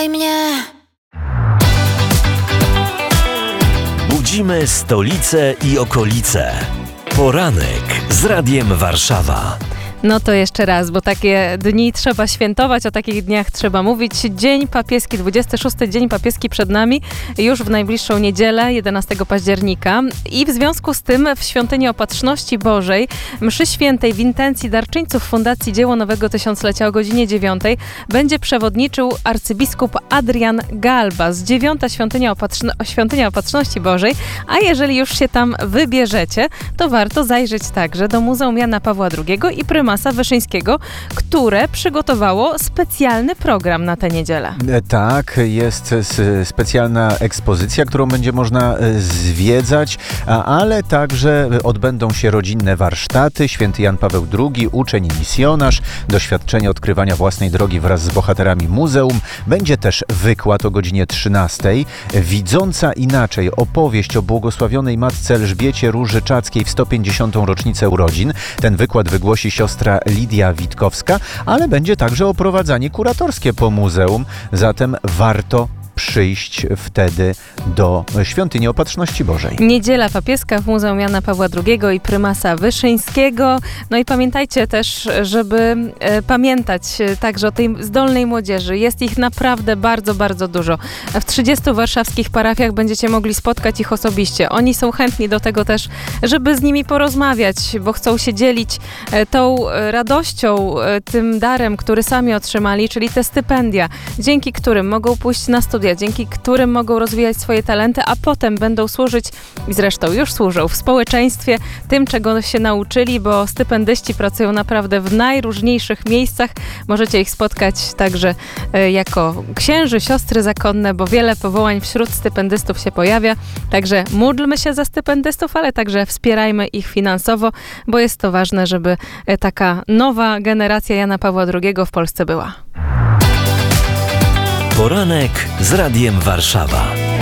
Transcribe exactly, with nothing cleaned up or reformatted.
Kochaj mnie. Budzimy stolicę i okolice. Poranek z Radiem Warszawa. No to jeszcze raz, bo takie dni trzeba świętować, o takich dniach trzeba mówić. Dzień papieski, dwudziesty szósty dzień papieski przed nami, już w najbliższą niedzielę, jedenastego października. I w związku z tym w Świątyni Opatrzności Bożej, mszy świętej w intencji darczyńców Fundacji Dzieło Nowego Tysiąclecia o godzinie dziewiątej będzie przewodniczył arcybiskup Adrian Galba z dziewiąta Świątynia, Opatrzno- Świątynia Opatrzności Bożej. A jeżeli już się tam wybierzecie, to warto zajrzeć także do Muzeum Jana Pawła drugiego i prymasa Wyszyńskiego, które przygotowało specjalny program na tę niedzielę. Tak, jest specjalna ekspozycja, którą będzie można zwiedzać, ale także odbędą się rodzinne warsztaty. Święty Jan Paweł drugi, uczeń i misjonarz, doświadczenie odkrywania własnej drogi wraz z bohaterami muzeum. Będzie też wykład o godzinie trzynastej. Widząca inaczej, opowieść o błogosławionej matce Elżbiecie Róży Czackiej w sto pięćdziesiątą rocznicę urodzin. Ten wykład wygłosi siostra Lidia Witkowska, ale będzie także oprowadzanie kuratorskie po muzeum, zatem warto przyjść wtedy do Świątyni Opatrzności Bożej. Niedziela papieska w Muzeum Jana Pawła drugiego i prymasa Wyszyńskiego. No i pamiętajcie też, żeby e, pamiętać także o tej zdolnej młodzieży. Jest ich naprawdę bardzo, bardzo dużo. W trzydziestu warszawskich parafiach będziecie mogli spotkać ich osobiście. Oni są chętni do tego też, żeby z nimi porozmawiać, bo chcą się dzielić e, tą radością, e, tym darem, który sami otrzymali, czyli te stypendia, dzięki którym mogą pójść na studia, dzięki którym mogą rozwijać swoje talenty, a potem będą służyć, i zresztą już służą, w społeczeństwie tym, czego się nauczyli, bo stypendyści pracują naprawdę w najróżniejszych miejscach. Możecie ich spotkać także e, jako księży, siostry zakonne, bo wiele powołań wśród stypendystów się pojawia. Także módlmy się za stypendystów, ale także wspierajmy ich finansowo, bo jest to ważne, żeby e, taka nowa generacja Jana Pawła drugiego w Polsce była. Poranek z Radiem Warszawa.